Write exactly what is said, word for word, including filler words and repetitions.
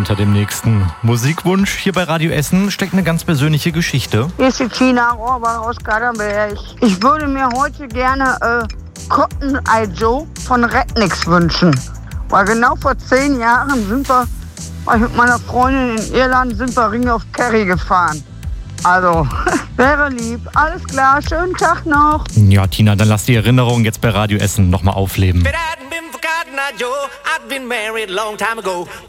hinter dem nächsten Musikwunsch. Hier bei Radio Essen steckt eine ganz persönliche Geschichte. Hier ist die Tina Rohrbach aus Kaderberg. Ich würde mir heute gerne äh, Cotton Eye Joe von Rednecks wünschen. Weil genau vor zehn Jahren sind wir, war ich mit meiner Freundin in Irland, sind wir Ring of Kerry gefahren. Also, wäre lieb. Alles klar, schönen Tag noch. Ja, Tina, dann lass die Erinnerung jetzt bei Radio Essen nochmal aufleben.